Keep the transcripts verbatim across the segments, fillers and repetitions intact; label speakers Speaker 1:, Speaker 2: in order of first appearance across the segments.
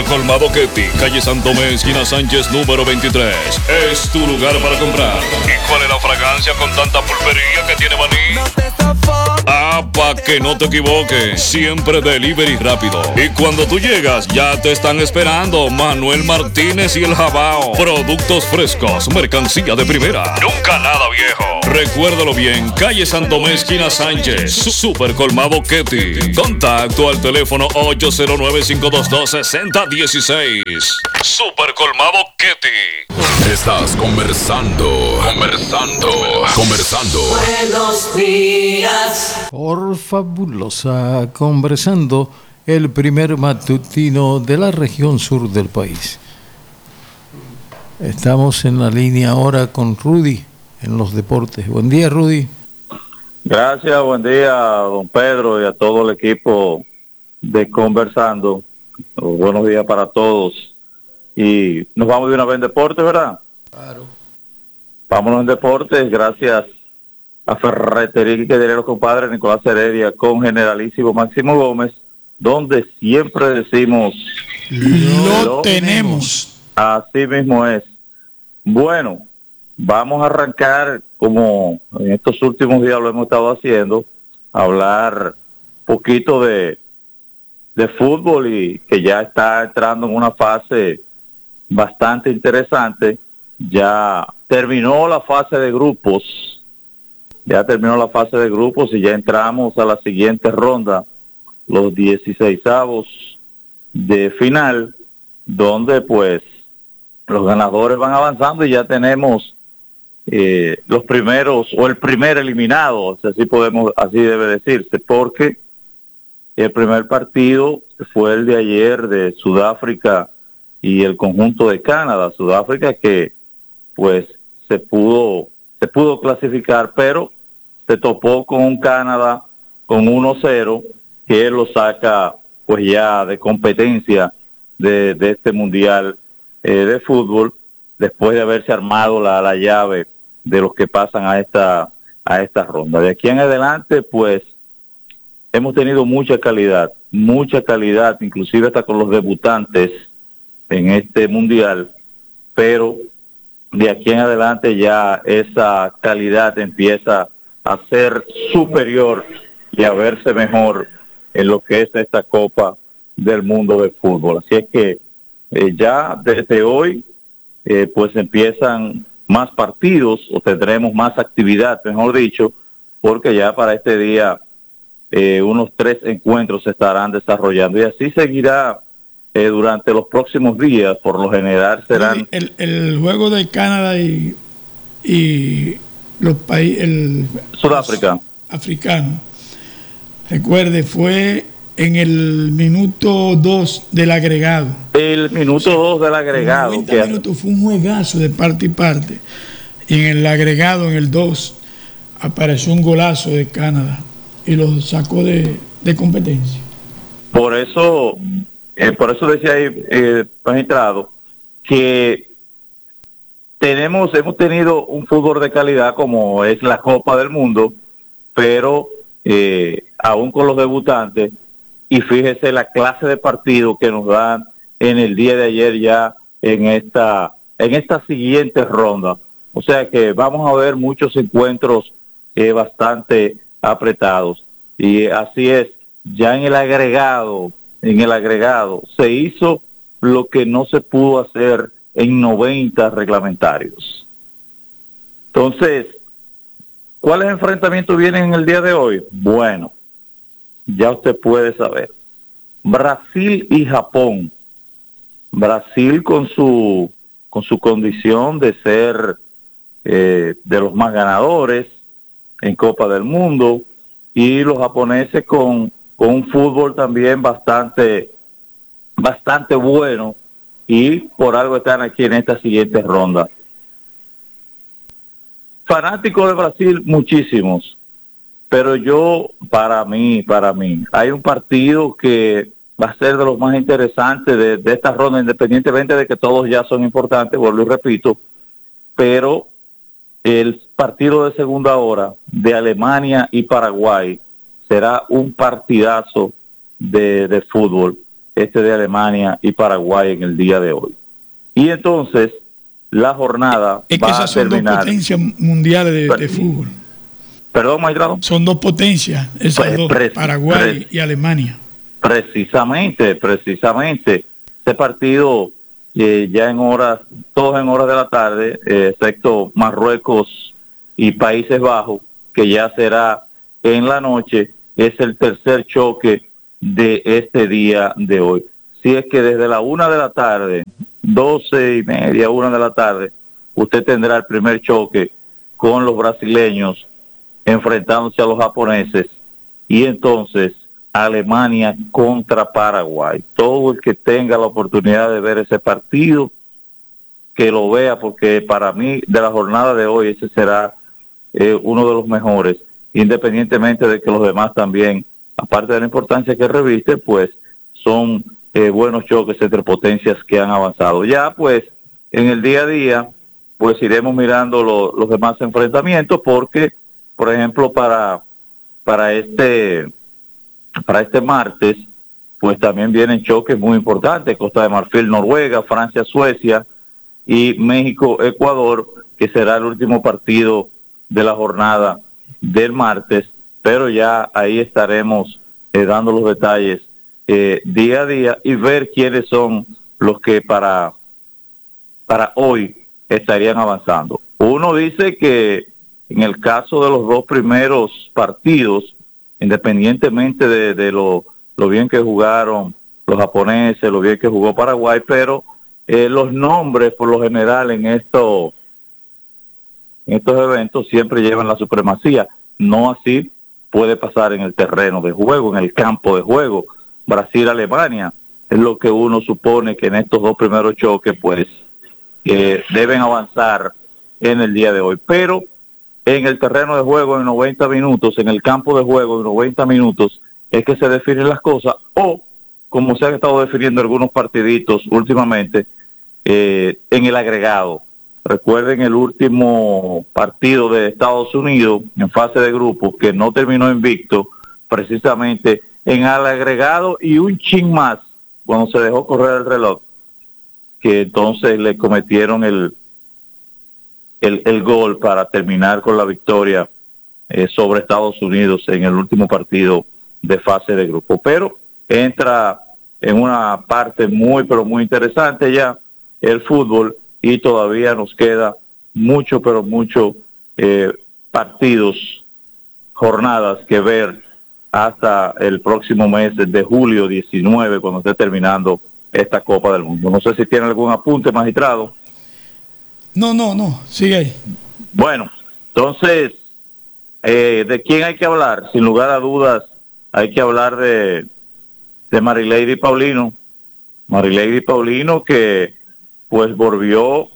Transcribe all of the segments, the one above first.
Speaker 1: Colmado Ketty, calle Santo Tomé, esquina Sánchez, número veintitrés. Es tu lugar para comprar. ¿Y cuál es la fragancia con tanta pulpería que tiene Maní?
Speaker 2: No te sofoques.
Speaker 1: Ah, pa' que no te equivoques. Siempre delivery rápido. Y cuando tú llegas, ya te están esperando Manuel Martínez y el Jabao. Productos frescos, mercancía de primera. Nunca nada viejo. Recuérdalo bien, calle Santo Tomé, esquina Sánchez. Super Colmado Ketty. Contacto al teléfono ocho cero nueve, cinco dos dos, seis cero uno seis. Super Colmado Ketty.
Speaker 3: Estás conversando, conversando, conversando.
Speaker 2: Buenos días.
Speaker 4: Por Fabulosa, conversando, el primer matutino de la región sur del país. Estamos en la línea ahora con Rudy en los deportes. Buen día, Rudy.
Speaker 5: Gracias, buen día, don Pedro, y a todo el equipo de Conversando. Buenos días para todos. Y nos vamos de una vez en deporte, ¿verdad?
Speaker 4: Claro.
Speaker 5: Vámonos en deportes, gracias a Ferretería y de los compadres Nicolás Heredia con Generalísimo Máximo Gómez, donde siempre decimos
Speaker 6: lo, lo tenemos.
Speaker 5: Así mismo es. Bueno, vamos a arrancar, como en estos últimos días lo hemos estado haciendo, hablar un poquito de, de fútbol, y que ya está entrando en una fase bastante interesante. Ya terminó la fase de grupos, ya terminó la fase de grupos y ya entramos a la siguiente ronda, los dieciseisavos de final, donde pues los ganadores van avanzando y ya tenemos eh, los primeros, o el primer eliminado, así podemos, así debe decirse, porque el primer partido fue el de ayer de Sudáfrica y el conjunto de Canadá. Sudáfrica que pues se pudo se pudo clasificar, pero se topó con un Canadá con uno cero que lo saca pues ya de competencia de, de este mundial eh, de fútbol, después de haberse armado la, la llave de los que pasan a esta a esta ronda. De aquí en adelante pues hemos tenido mucha calidad, mucha calidad, inclusive hasta con los debutantes en este mundial, pero de aquí en adelante ya esa calidad empieza a ser superior y a verse mejor en lo que es esta Copa del Mundo de Fútbol. Así es que eh, ya desde hoy eh, pues empiezan más partidos, o tendremos más actividad, mejor dicho, porque ya para este día eh, unos tres encuentros se estarán desarrollando, y así seguirá eh, durante los próximos días. Por lo general serán...
Speaker 6: El, el juego de Canadá y, y los países... el
Speaker 5: Sudáfrica.
Speaker 6: Africano. Recuerde, fue en el minuto dos del agregado.
Speaker 5: El minuto dos del agregado.
Speaker 6: noventa
Speaker 5: que
Speaker 6: minutos fue un juegazo de parte y parte. Y en el agregado, en el dos, apareció un golazo de Canadá y lo sacó de, de competencia.
Speaker 5: Por eso, eh, por eso decía ahí, eh, magistrado, que tenemos, hemos tenido un fútbol de calidad como es la Copa del Mundo, pero eh, aún con los debutantes, y fíjese la clase de partido que nos dan en el día de ayer ya en esta, en esta siguiente ronda. O sea que vamos a ver muchos encuentros eh, bastante apretados. Y así es, ya en el agregado, en el agregado, se hizo lo que no se pudo hacer en noventa reglamentarios. Entonces, ¿cuáles enfrentamientos vienen en el día de hoy? Bueno, ya usted puede saber. Brasil y Japón. Brasil con su con su condición de ser eh, de los más ganadores en Copa del Mundo, y los japoneses con, con un fútbol también bastante bastante bueno, y por algo están aquí en esta siguiente ronda. Fanáticos de Brasil, muchísimos, pero yo, para mí, para mí, hay un partido que va a ser de los más interesantes de, de esta ronda, independientemente de que todos ya son importantes, vuelvo y repito, pero el partido de segunda hora de Alemania y Paraguay será un partidazo de, de fútbol. este de Alemania y Paraguay en el día de hoy. Y entonces la jornada
Speaker 6: es que
Speaker 5: va
Speaker 6: esas
Speaker 5: a
Speaker 6: son
Speaker 5: terminar.
Speaker 6: dos potencias mundiales de, de fútbol.
Speaker 5: Perdón, magistrado.
Speaker 6: Son dos potencias, esas
Speaker 5: Pre-
Speaker 6: dos,
Speaker 5: pre-
Speaker 6: Paraguay
Speaker 5: pre-
Speaker 6: y Alemania.
Speaker 5: Precisamente, precisamente. Este partido eh, ya en horas, todos en horas de la tarde, eh, excepto Marruecos y Países Bajos, que ya será en la noche, es el tercer choque de este día de hoy. Si es que desde la una de la tarde, doce y media, una de la tarde, usted tendrá el primer choque con los brasileños enfrentándose a los japoneses, y entonces Alemania contra Paraguay. Todo el que tenga la oportunidad de ver ese partido, que lo vea, porque para mí de la jornada de hoy ese será eh, uno de los mejores, independientemente de que los demás también, aparte de la importancia que reviste, pues son eh, buenos choques entre potencias que han avanzado. Ya pues en el día a día pues iremos mirando lo, los demás enfrentamientos, porque por ejemplo para para este para este martes pues también vienen choques muy importantes: Costa de Marfil, Noruega, Francia, Suecia y México, Ecuador, que será el último partido de la jornada del martes, pero ya ahí estaremos eh, dando los detalles eh, día a día y ver quiénes son los que para para hoy estarían avanzando. Uno dice que en el caso de los dos primeros partidos, independientemente de, de lo, lo bien que jugaron los japoneses, lo bien que jugó Paraguay, pero eh, los nombres por lo general en esto, en estos eventos siempre llevan la supremacía. No así puede pasar en el terreno de juego, en el campo de juego. Brasil-Alemania es lo que uno supone que en estos dos primeros choques pues eh, deben avanzar en el día de hoy, pero en el terreno de juego en noventa minutos, en el campo de juego en noventa minutos, es que se definen las cosas, o como se han estado definiendo algunos partiditos últimamente, eh, en el agregado. Recuerden el último partido de Estados Unidos en fase de grupo, que no terminó invicto, precisamente en el agregado y un chin más, cuando se dejó correr el reloj, que entonces le cometieron el El, el gol para terminar con la victoria eh, sobre Estados Unidos en el último partido de fase de grupo. Pero entra en una parte muy, pero muy interesante ya el fútbol, y todavía nos queda mucho, pero mucho eh, partidos, jornadas que ver hasta el próximo mes de julio diecinueve, cuando esté terminando esta Copa del Mundo. No sé si tiene algún apunte, magistrado.
Speaker 6: No, no, no, sigue ahí.
Speaker 5: Bueno, entonces, eh, ¿de quién hay que hablar? Sin lugar a dudas, hay que hablar de, de Marilady Paulino. Marilady Paulino, que pues volvió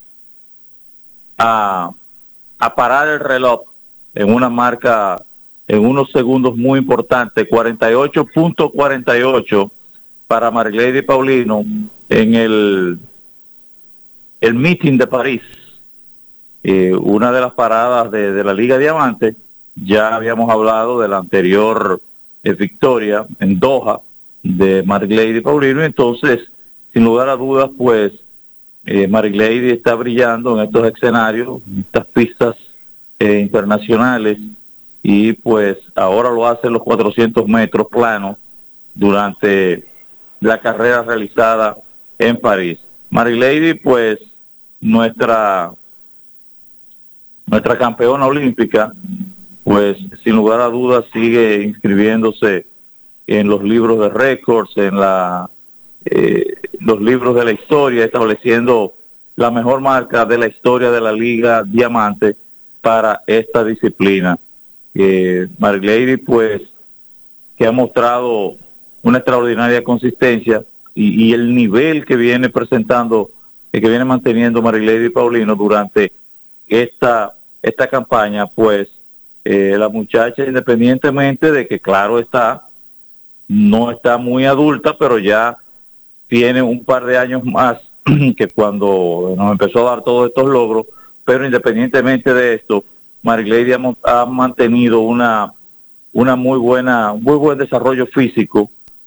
Speaker 5: a, a parar el reloj en una marca, en unos segundos muy importantes, cuarenta y ocho punto cuarenta y ocho para Marilady Paulino en el el meeting de París, eh, una de las paradas de, de la Liga Diamante. Ya habíamos hablado de la anterior eh, victoria en Doha de Marilady Paulino, entonces sin lugar a dudas pues eh, Marilady está brillando en estos escenarios, en estas pistas eh, internacionales, y pues ahora lo hace en los cuatrocientos metros planos durante la carrera realizada en París. Marilady, pues nuestra nuestra campeona olímpica, pues sin lugar a dudas sigue inscribiéndose en los libros de récords, en la eh, los libros de la historia, estableciendo la mejor marca de la historia de la Liga Diamante para esta disciplina. Eh, Marilady, pues, que ha mostrado una extraordinaria consistencia y, y el nivel que viene presentando, que viene manteniendo Marilady Paulino durante esta esta campaña, pues eh, la muchacha, independientemente de que claro está, no está muy adulta, pero ya tiene un par de años más que cuando nos empezó a dar todos estos logros, pero independientemente de esto, Marilady ha, ha mantenido una una muy buena, muy buen desarrollo físico,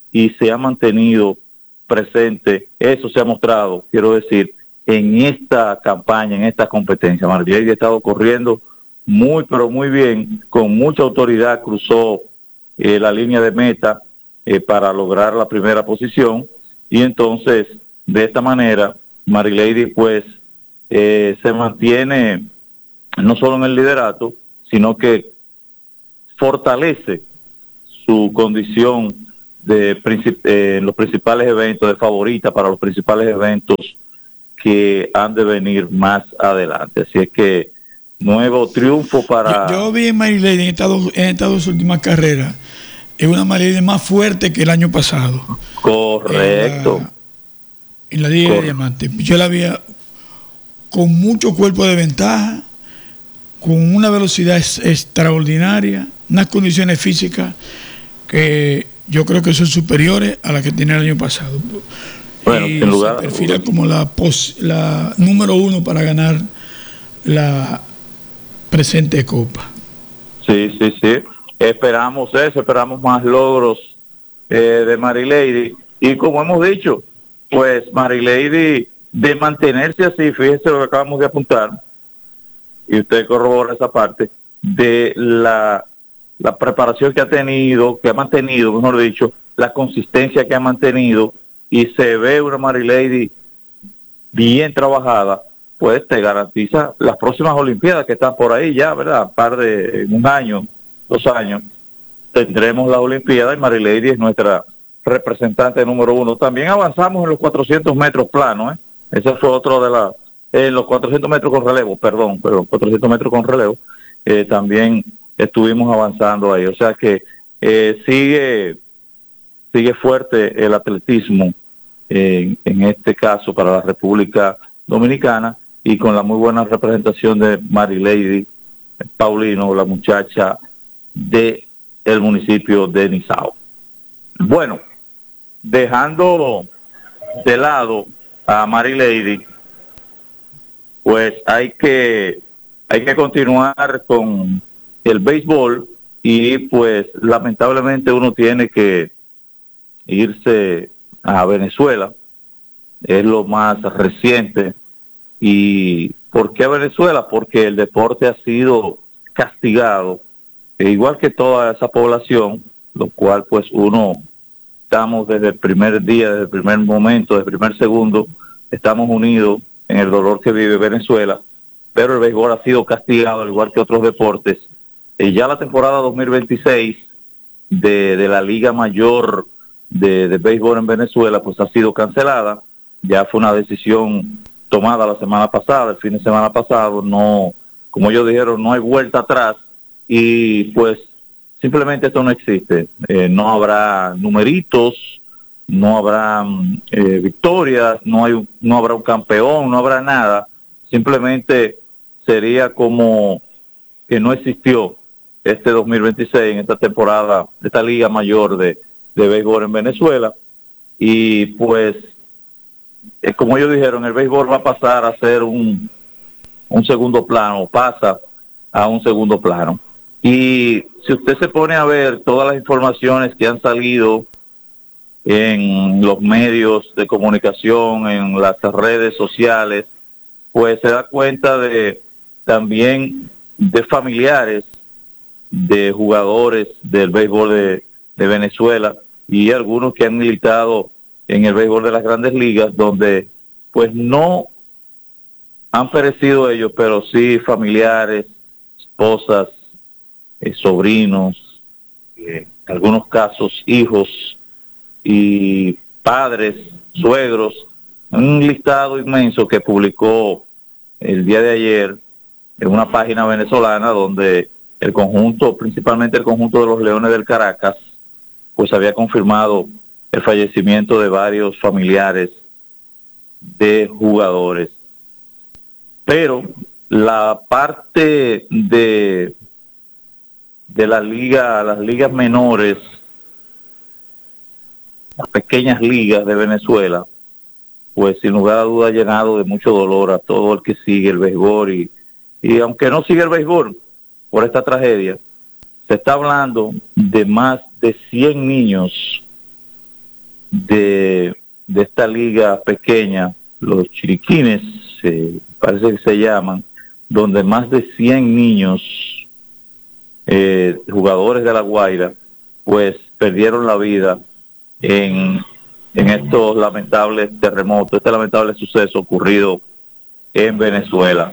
Speaker 5: y se ha mantenido presente. Eso se ha mostrado, quiero decir, en esta campaña, en esta competencia. Marilady ha estado corriendo muy, pero muy bien, con mucha autoridad, cruzó eh, la línea de meta eh, para lograr la primera posición, y entonces, de esta manera, Marilady pues eh, se mantiene no solo en el liderato, sino que fortalece su condición de princip- eh, en los principales eventos, de favorita para los principales eventos que han de venir más adelante. Así es que nuevo triunfo para...
Speaker 6: Yo, yo vi en Marilady en estas dos, en estas dos últimas carreras, es una Marilady más fuerte que el año pasado.
Speaker 5: Correcto.
Speaker 6: En la, en la Liga Cor- de Diamante. Yo la vi con mucho cuerpo de ventaja, con una velocidad es, extraordinaria, unas condiciones físicas que yo creo que son superiores a las que tenía el año pasado.
Speaker 5: Bueno,
Speaker 6: y
Speaker 5: sin lugar,
Speaker 6: se perfila como la, pos, la número uno para ganar la presente Copa.
Speaker 5: Sí, sí, sí. Esperamos eso, esperamos más logros eh, de Marilady. Y como hemos dicho, pues Marilady, de mantenerse así, fíjese lo que acabamos de apuntar, y usted corrobora esa parte, de la, la preparación que ha tenido, que ha mantenido, mejor dicho, la consistencia que ha mantenido, y se ve una Marilady bien trabajada, pues te garantiza las próximas Olimpiadas que están por ahí ya, ¿verdad? Par de en un año, dos años, tendremos la Olimpiada y Marilady es nuestra representante número uno. También avanzamos en los cuatrocientos metros planos, ¿eh? Ese fue otro de la... En los cuatrocientos metros con relevo, perdón, pero cuatrocientos metros con relevo, eh, también estuvimos avanzando ahí. O sea que eh, sigue sigue fuerte el atletismo eh, en este caso para la República Dominicana, y con la muy buena representación de Marilady Paulino, la muchacha de el municipio de Nizao. Bueno, dejando de lado a Marilady, pues hay que hay que continuar con el béisbol, y pues lamentablemente uno tiene que irse a Venezuela, es lo más reciente. ¿Y por qué Venezuela? Porque el deporte ha sido castigado, e igual que toda esa población, lo cual pues uno estamos desde el primer día, desde el primer momento, desde el primer segundo, estamos unidos en el dolor que vive Venezuela, pero el béisbol ha sido castigado al igual que otros deportes. Y ya la temporada dos mil veintiséis de, de la Liga Mayor de, de Béisbol en Venezuela pues ha sido cancelada. Ya fue una decisión tomada la semana pasada, el fin de semana pasado. No, como ellos dijeron, no hay vuelta atrás, y pues simplemente esto no existe. Eh, no habrá numeritos, no habrá eh, victorias, no hay, no habrá un campeón, no habrá nada. Simplemente sería como que no existió este dos mil veintiséis en esta temporada, esta Liga Mayor de, de béisbol en Venezuela. Y pues, eh, como ellos dijeron, el béisbol va a pasar a ser un, un segundo plano, pasa a un segundo plano. Y si usted se pone a ver todas las informaciones que han salido en los medios de comunicación, en las redes sociales, pues se da cuenta de también de familiares de jugadores del béisbol de, de Venezuela, y algunos que han militado en el béisbol de las Grandes Ligas, donde pues no han perecido ellos, pero sí familiares, esposas, eh, sobrinos, eh, en algunos casos hijos y padres, suegros. Un listado inmenso que publicó el día de ayer en una página venezolana, donde el conjunto, principalmente el conjunto de los Leones del Caracas, pues había confirmado el fallecimiento de varios familiares de jugadores. Pero la parte de de la liga, las ligas menores, las pequeñas ligas de Venezuela, pues sin lugar a duda ha llenado de mucho dolor a todo el que sigue el béisbol, y, y aunque no sigue el béisbol por esta tragedia, se está hablando de más de cien niños de, de esta liga pequeña, los Chiriquines, eh, parece que se llaman, donde más de cien niños, eh, jugadores de La Guaira, pues perdieron la vida en, en estos lamentables terremotos, este lamentable suceso ocurrido en Venezuela.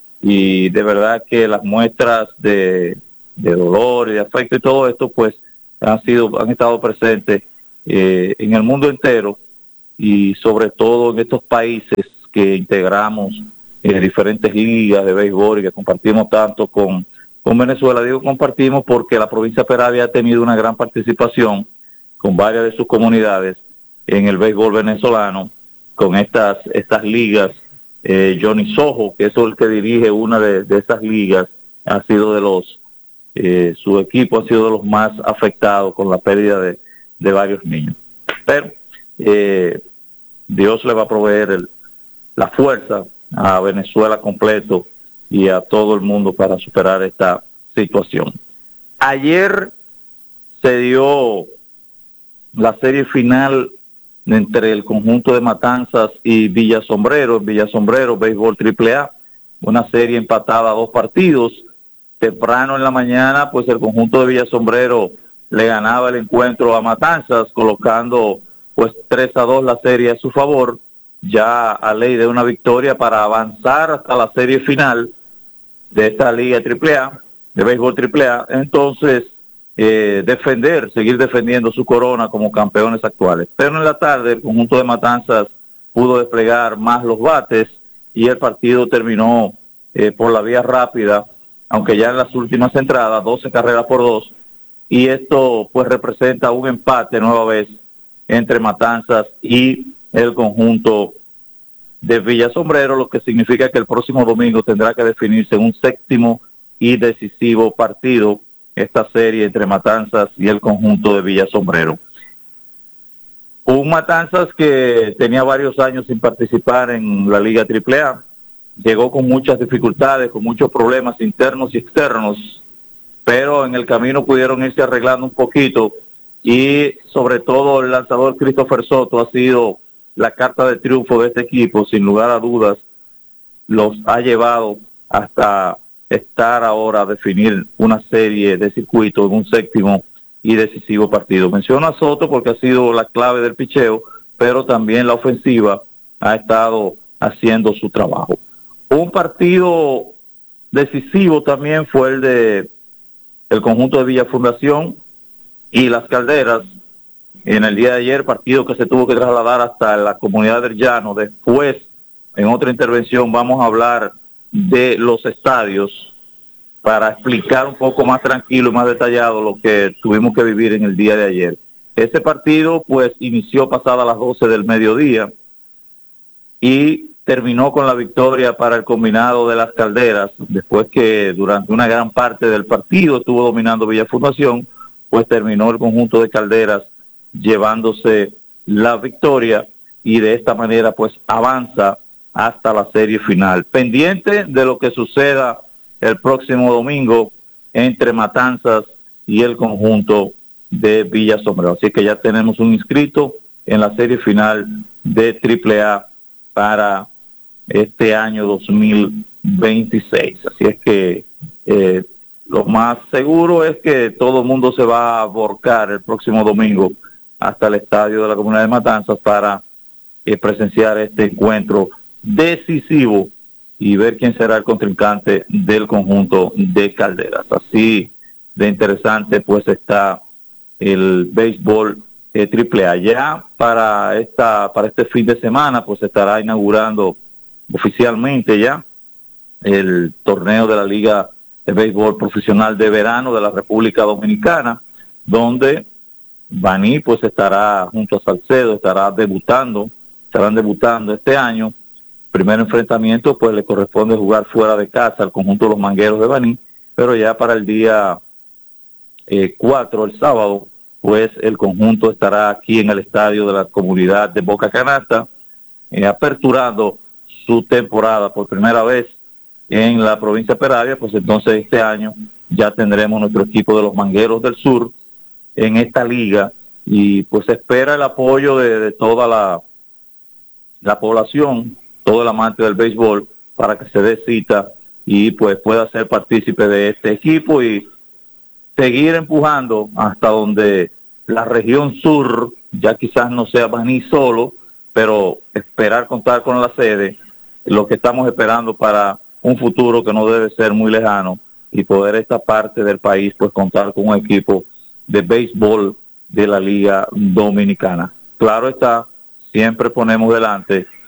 Speaker 5: Y de verdad que las muestras de, de dolor y de afecto y todo esto, pues han sido, han estado presentes eh, en el mundo entero, y sobre todo en estos países que integramos eh, diferentes ligas de béisbol y que compartimos tanto con, con Venezuela. Digo compartimos porque la provincia de Peravia ha tenido una gran participación con varias de sus comunidades en el béisbol venezolano, con estas, estas ligas. Eh, Johnny Sojo, que es el que dirige una de, de esas ligas, ha sido de los, eh, su equipo ha sido de los más afectados con la pérdida de, de varios niños. Pero eh, Dios le va a proveer el, la fuerza a Venezuela completo y a todo el mundo para superar esta situación. Ayer se dio la serie final entre el conjunto de Matanzas y Villa Sombrero, en Villa Sombrero, béisbol triple A, una serie empatada a dos partidos. Temprano en la mañana, pues el conjunto de Villa Sombrero le ganaba el encuentro a Matanzas, colocando pues tres a dos la serie a su favor, ya a ley de una victoria para avanzar hasta la serie final de esta liga triple A, de béisbol triple A. Entonces, eh, defender, seguir defendiendo su corona como campeones actuales. Pero en la tarde el conjunto de Matanzas pudo desplegar más los bates y el partido terminó eh, por la vía rápida, aunque ya en las últimas entradas, doce carreras por dos, y esto pues representa un empate nueva vez entre Matanzas y el conjunto de Villa Sombrero, lo que significa que el próximo domingo tendrá que definirse un séptimo y decisivo partido, esta serie entre Matanzas y el conjunto de Villa Sombrero. Un Matanzas que tenía varios años sin participar en la Liga triple A, llegó con muchas dificultades, con muchos problemas internos y externos, pero en el camino pudieron irse arreglando un poquito, y sobre todo el lanzador Christopher Soto ha sido la carta de triunfo de este equipo, sin lugar a dudas. Los ha llevado hasta estar ahora a definir una serie de circuitos en un séptimo y decisivo partido. Menciono a Soto porque ha sido la clave del picheo, pero también la ofensiva ha estado haciendo su trabajo. Un partido decisivo también fue el de el conjunto de Villa Fundación y Las Calderas en el día de ayer, partido que se tuvo que trasladar hasta la comunidad del Llano. Después, en otra intervención, vamos a hablar de los estadios para explicar un poco más tranquilo y más detallado lo que tuvimos que vivir en el día de ayer. Este partido pues inició pasada las doce del mediodía y terminó con la victoria para el combinado de Las Calderas, después que durante una gran parte del partido estuvo dominando Villa Fundación, pues terminó el conjunto de Calderas llevándose la victoria, y de esta manera pues avanza hasta la serie final. Pendiente de lo que suceda el próximo domingo entre Matanzas y el conjunto de Villa Sombrero. Así que ya tenemos un inscrito en la serie final de triple A para este año dos mil veintiséis. Así es que eh, lo más seguro es que todo el mundo se va a volcar el próximo domingo hasta el estadio de la comunidad de Matanzas para eh, presenciar este encuentro decisivo y ver quién será el contrincante del conjunto de Calderas. Así de interesante pues está el béisbol eh, triple A. Ya para esta para este fin de semana pues estará inaugurando oficialmente ya el torneo de la Liga de Béisbol Profesional de Verano de la República Dominicana, donde Baní pues estará junto a Salcedo, estará debutando, estarán debutando este año. Primer enfrentamiento pues le corresponde jugar fuera de casa al conjunto de los Mangueros de Baní, pero ya para el día eh, cuatro, el sábado, pues el conjunto estará aquí en el estadio de la comunidad de Boca Canasta, eh, aperturando su temporada por primera vez en la provincia de Peravia. Pues entonces este año ya tendremos nuestro equipo de los Mangueros del Sur en esta liga, y pues se espera el apoyo de, de toda la, la población, todo el amante del béisbol, para que se dé cita y pues pueda ser partícipe de este equipo y seguir empujando hasta donde la región sur ya quizás no sea Baní solo, pero esperar contar con la sede, lo que estamos esperando para un futuro que no debe ser muy lejano, y poder esta parte del país pues contar con un equipo de béisbol de la Liga Dominicana. Claro está, siempre ponemos delante